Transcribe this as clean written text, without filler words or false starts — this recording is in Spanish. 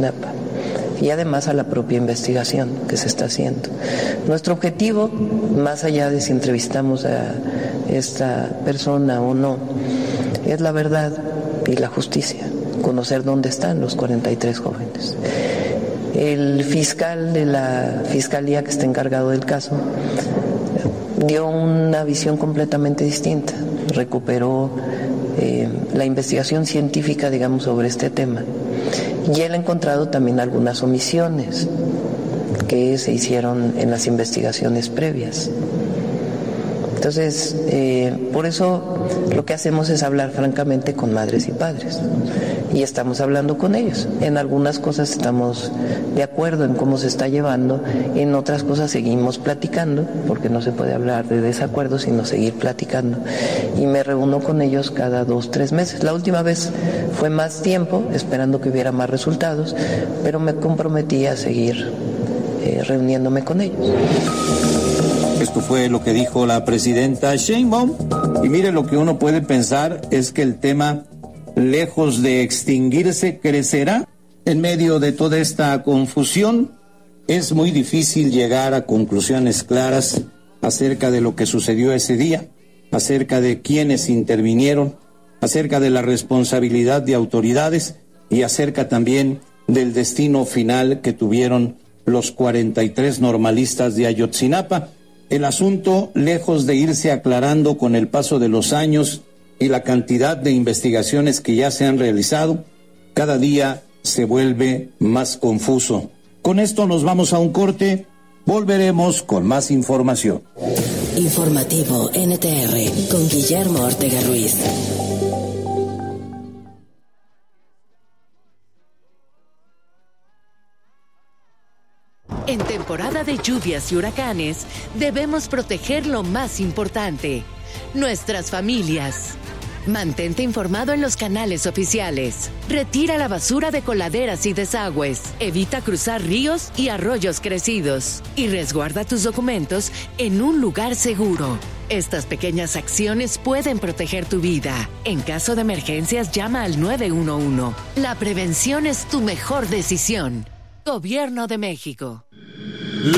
Ayotzinapa y además a la propia investigación que se está haciendo. Nuestro objetivo, más allá de si entrevistamos a esta persona o no, es la verdad y la justicia, conocer dónde están los 43 jóvenes. El fiscal de la fiscalía que está encargado del caso dio una visión completamente distinta, recuperó la investigación científica, digamos, sobre este tema. Y él ha encontrado también algunas omisiones que se hicieron en las investigaciones previas. Entonces, por eso lo que hacemos es hablar francamente con madres y padres. Y estamos hablando con ellos. En algunas cosas estamos de acuerdo en cómo se está llevando, en otras cosas seguimos platicando, porque no se puede hablar de desacuerdo, sino seguir platicando. Y me reúno con ellos cada 2-3 meses. La última vez fue más tiempo, esperando que hubiera más resultados, pero me comprometí a seguir reuniéndome con ellos. Esto fue lo que dijo la presidenta Sheinbaum. Y mire, lo que uno puede pensar es que el tema, lejos de extinguirse, crecerá. En medio de toda esta confusión, es muy difícil llegar a conclusiones claras acerca de lo que sucedió ese día, acerca de quiénes intervinieron, acerca de la responsabilidad de autoridades y acerca también del destino final que tuvieron los 43 normalistas de Ayotzinapa. El asunto, lejos de irse aclarando con el paso de los años y la cantidad de investigaciones que ya se han realizado, cada día se vuelve más confuso. Con esto nos vamos a un corte, volveremos con más información. Informativo NTR con Guillermo Ortega Ruiz. En temporada de lluvias y huracanes, debemos proteger lo más importante, nuestras familias. Mantente informado en los canales oficiales. Retira la basura de coladeras y desagües. Evita cruzar ríos y arroyos crecidos. Y resguarda tus documentos en un lugar seguro. Estas pequeñas acciones pueden proteger tu vida. En caso de emergencias, llama al 911. La prevención es tu mejor decisión. Gobierno de México.